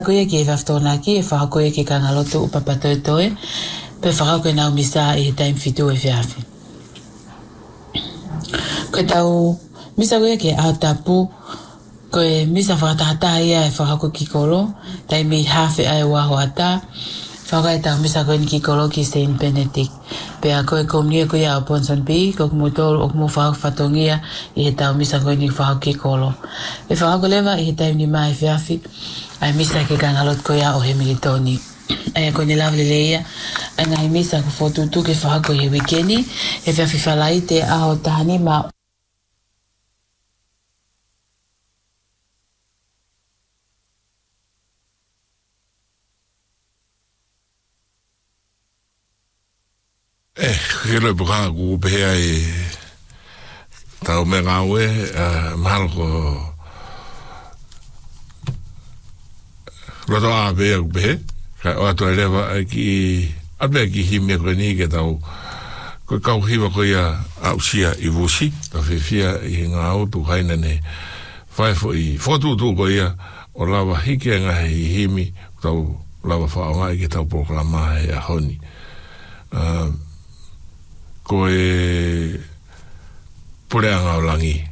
Koe ki e waftona ki e whakakoe ki kangaloto upapatoetoe pe whakakoe nau misa e taim fitu e whiawhi. Koe tau misa koe ki au tapu koe misa whakatahata ia e whakakoe ki kolo taimi hawhi ai waho ata whakakoe tau misa koe ni ki kolo ki Saint Benedict pe a koe komnia koe au Ponson B koe kumutoro o kumu whakatongia i he tau misa koe ni whakakoe ki kolo e whakakoe lewa i he taim ni mai whiawhi ai misa ke kangalot ko ya o he militoni ai ko ni lavle leia ai ngai misa ko fotu tu ke fa ko ye weekend e fa fifalai te a o tani ma hele bra go be ai tau me gawe mal ko rodo a be ka o to leva ki abe ki hime ko ni ke tau ko ka hiwa ko ya ausia I vusi to fia I nga auto haina ne fai fo I foto tu ko ya o lava hike nga himi tau lava fa nga ke tau programa ya honi ko e pure anga langi